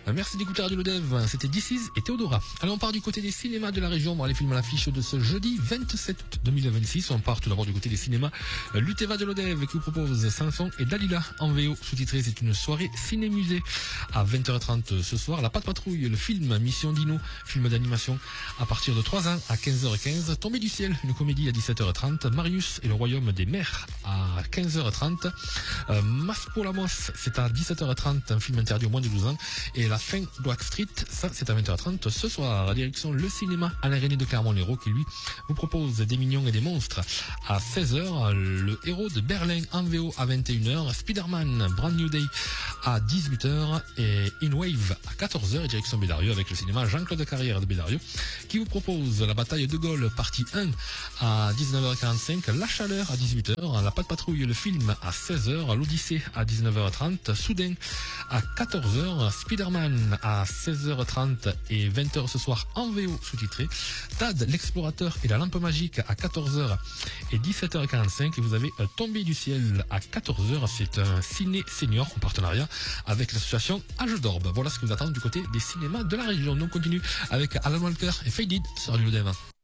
Merci d'écouter Radio Lodev, c'était DC's et Théodora. Alors on part du côté des cinémas de la région, on va les films à l'affiche de ce jeudi 27 août 2026. On part tout d'abord du côté des cinémas Luteva de Lodev qui vous propose Samson et Dalila en VO sous-titré. C'est une soirée ciné-musée à 20h30 ce soir. La Patte Patrouille, le film Mission Dino, film d'animation à partir de 3 ans à 15h15. Tombée du ciel, une comédie à 17h30. Marius et le royaume des mers à 15h30. Mascolamos, c'est à 17h30, un film interdit au moins de 12 ans. Et La fin d'Oak Street, ça c'est à 20h30 ce soir. Direction le cinéma Alain René de Clermont-Lérault qui lui vous propose Des mignons et des monstres à 16h. Le héros de Berlin en VO à 21h. Spider-Man Brand New Day à 18h. Et In Wave à 14h. Et direction Bédarieux avec le cinéma Jean-Claude Carrière de Bédarieux qui vous propose La bataille de Gaulle partie 1 à 19h45. La chaleur à 18h. La Patte Patrouille, le film à 16h. L'Odyssée à 19h30. Soudain à 14h. Spider-Man à 16h30 et 20h ce soir en VO sous-titré. Tad, l'explorateur et la lampe magique à 14h et 17h45. Et vous avez Tombé du ciel à 14h. C'est un ciné senior en partenariat avec l'association Âge d'Orbe. Voilà ce que vous attendez du côté des cinémas de la région. Nous on continue avec Alan Walker et Faded sur Radio Lodev.